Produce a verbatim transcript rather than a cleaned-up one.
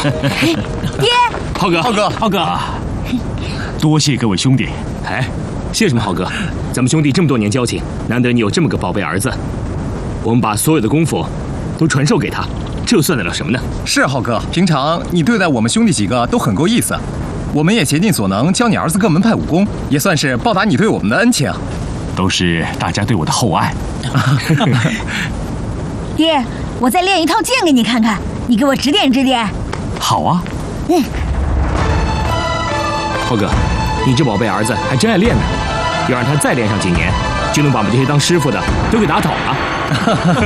爹， 浩哥， 浩哥， 浩哥，多谢各位兄弟。 哎，谢什么，浩哥？咱们兄弟这么多年交情，难得你有这么个宝贝儿子，我们把所有的功夫都传授给他，这算得了什么呢？ 是浩哥，平常你对待我们兄弟几个都很够意思，我们也竭尽所能教你儿子各门派武功，也算是报答你对我们的恩情。 都是大家对我的厚爱。 爹，我再练一套剑给你看看，你给我指点指点。 好啊。 嗯。 浩哥，你这宝贝儿子还真爱练呢，要让他再练上几年，就能把我们这些当师傅的都给打倒了。